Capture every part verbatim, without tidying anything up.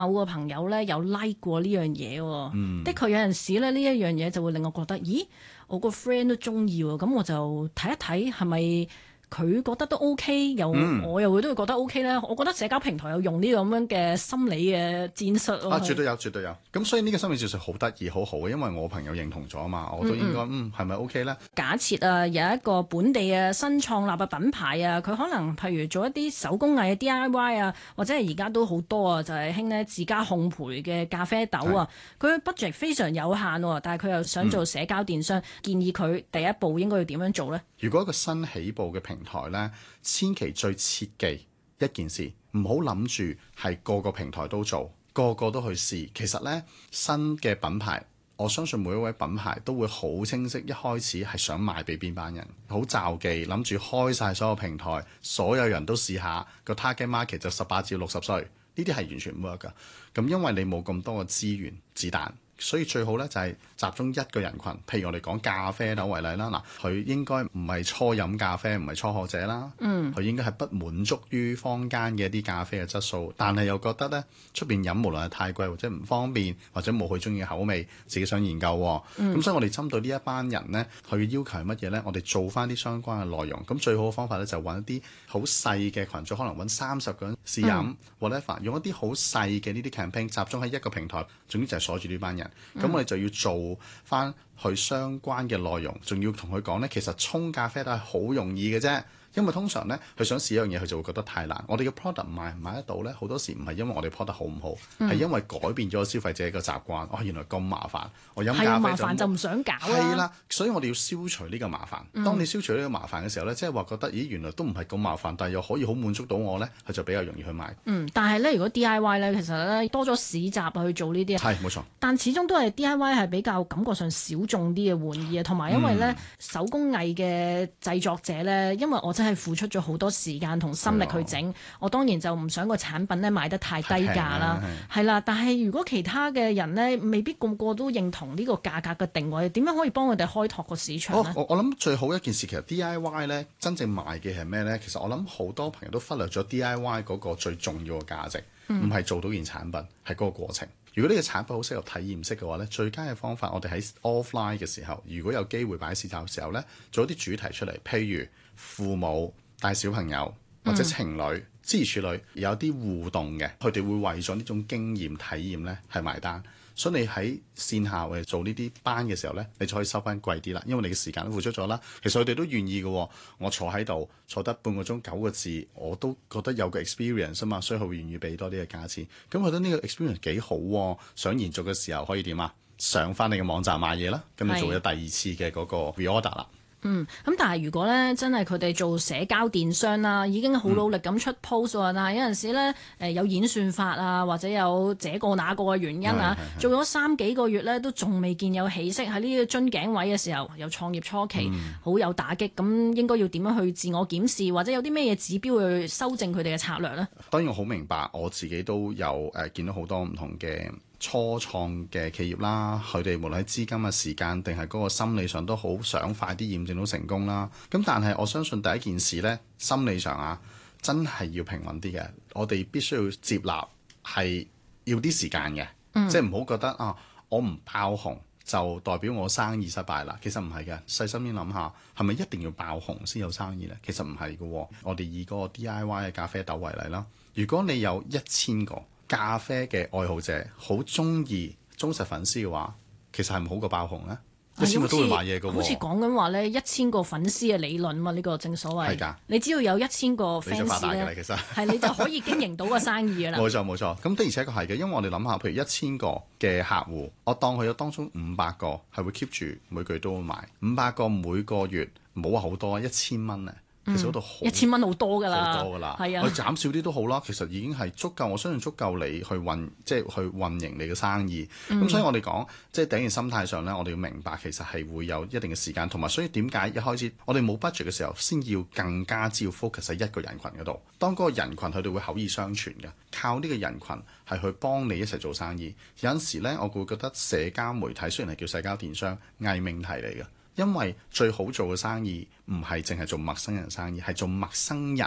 某個朋友咧有 like 過呢樣嘢喎， 嗯、 的確有陣時咧呢一樣嘢就會令我覺得，咦，我個 friend 都中意喎，咁我就睇一睇係咪佢覺得都 OK，又、嗯、我又會都會覺得 OK 咧。我覺得社交平台有用呢個咁樣嘅心理嘅戰術咯。 啊，絕對有，絕對有。咁所以呢個心理戰術好得意，好好嘅，因為我朋友認同咗啊嘛，我都應該嗯係咪 OK 咧？ 假設啊，有一個本地嘅新創立嘅品牌啊，佢可能譬如做一啲手工藝嘅 D I Y 啊，或者係而家都好多啊，就係興咧自家烘焙嘅咖啡豆啊。佢 budget 非常有限喎，但係佢又想做社交電商，嗯、建議佢第一步應該要點樣做咧？ 如果一個新起步嘅平台咧，千祈最切記一件事，唔好諗住係個個平台都做，個個都去試。其實咧，新嘅品牌，我相信每一位品牌都會好清晰，一開始係想賣俾邊班人，好罩忌，諗住開晒所有平台，所有人都試下，個 target market 就十八至六十歲，呢啲係完全唔 work 噶。咁因為你冇咁多嘅資源子彈。所以最好咧就係集中一個人群，譬如我哋講咖啡豆為例啦，嗱，佢應該唔係初飲咖啡，唔係初學者啦，嗯，佢應該係不滿足於坊間嘅一啲咖啡嘅質素，但係又覺得咧出邊飲無論係太貴或者唔方便，或者冇佢中意嘅口味，自己想研究，咁、嗯、所以我哋針對呢一班人咧，佢嘅要求係乜嘢咧？我哋做翻啲相關嘅內容，咁最好嘅方法咧就揾一啲好細嘅群組，可能揾三十個人試飲，嗯、whatever，用一啲好細嘅呢啲 campaign 集中喺一個平台，總之就係鎖住呢班人。咁、嗯、我哋就要做翻佢相關嘅內容，仲要同佢講呢，其實沖咖啡都係好容易嘅啫。因為通常呢，佢想試一樣嘢，佢就會覺得太難。我哋嘅 product 賣唔賣得到呢？好多時唔係因為我哋 product 好唔好，係、嗯、因為改變咗消費者嘅習慣。哦，原來咁麻煩，我飲咖啡就麻煩就唔想搞啦。 係啦，所以我哋要消除呢個麻煩。嗯、當你消除呢個麻煩嘅時候呢，即係話覺得，咦，原來都唔係咁麻煩，但係又可以好滿足到我呢，佢就比較容易去買。 嗯，但係呢，如果 D I Y 呢，其實呢，多咗市集去做呢啲， 係冇錯。 但始終都係 D I Y 係比較感覺上小眾啲嘅玩意啊，同埋因為呢，嗯、手工藝嘅製作者呢，因為我真係付出咗好多時間同心力去整，我當然就唔想個產品咧賣得太低價啦，係啦。但係如果其他嘅人咧，未必個個都認同呢個價格嘅定位，點樣可以幫佢哋開拓個市場咧？ 我我諗最好一件事，其實 D I Y 咧真正賣嘅係咩咧？其實我諗好多朋友都忽略咗 D I Y 嗰個最重要嘅價值，唔係、嗯、做到件產品，係嗰個過程。如果呢個產品好適合體驗式嘅話咧，最佳嘅方法，我哋喺 offline 嘅時候，如果有機會擺市集嘅時候咧，做一啲主題出嚟，譬如父母帶小朋友或者情侶、嗯、諸如此類，有啲互動嘅，佢哋會為咗呢種經驗體驗咧係埋單。所以你喺線下或者做呢啲班嘅時候咧，你就可以收翻貴啲啦，因為你嘅時間都付出咗啦。其實佢哋都願意嘅，我坐喺度坐得半個鐘九個字，我都覺得有個 experience 啊嘛，所以佢會願意俾多啲嘅價錢。咁我覺得呢個 experience 幾好喎，想延續嘅時候可以點啊？上翻你嘅網站買嘢啦，咁你做咗第二次嘅嗰個 reorder 啦。 嗯，咁但係如果咧真係佢哋做社交電商啦，已經好努力咁出 post 啊，嗯、但係有陣時咧誒有演算法啊，或者有這個那個嘅原因啊，做咗三幾個月咧都仲未見有起色，喺呢個樽頸位嘅時候，有創業初期好、嗯、有打擊，咁應該要點樣去自我檢視，或者有啲咩嘢指標去修正佢哋嘅策略咧？當然我好明白，我自己都有誒、呃、見到好多唔同嘅初創嘅企業啦，佢哋無論喺資金嘅時間定係嗰個心理上都好想快啲驗證到成功啦。咁但係我相信第一件事呢，心理上啊，真係要平穩啲嘅。我哋必須要接納係要啲時間嘅，嗯、即係唔好覺得啊，我唔爆紅就代表我生意失敗啦。其實唔係嘅，細心啲諗下，係咪一定要爆紅先有生意呢？其實唔係嘅。我哋以嗰個 D I Y 嘅咖啡豆為例啦，如果你有一千個咖啡嘅愛好者好中意忠實粉絲嘅話，其實係唔好過爆紅咧。一千個都會買嘢嘅喎。好似講緊話咧，一千個粉絲嘅理論嘛，呢、呢個正所謂。係㗎的。你只要有一千個 fans 咧，你就發達㗎啦，其實係你就可以經營到個生意㗎啦。冇錯冇錯，咁的而且確係嘅，因為我哋諗下，譬如一千個嘅客戶，我當佢有當中五百個係會 keep 住每個月都會買，五百個每個月冇話好多，一千蚊啊。其實嗰度一千蚊好多㗎啦，好多㗎啦，係啊，我減少啲都好啦。其實已經係足夠，我相信足夠你去運，即係去運營你嘅生意。咁、嗯、所以我哋講，即係第一件心態上咧，我哋要明白其實係會有一定嘅時間，同埋所以點解一開始我哋冇 budget 嘅時候，先要更加只要 focus 喺一個人群嗰度。當嗰個人群佢哋會口耳相傳嘅，靠呢個人群係去幫你一齊做生意。有陣時咧，我會覺得社交媒體雖然係叫社交電商，偽命題嚟嘅。因為最好做嘅生意唔係淨係做陌生人生意，係做陌生人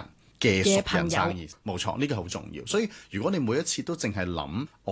嘅熟人生意，冇錯，呢個好重要。所以如果你每一次都淨係諗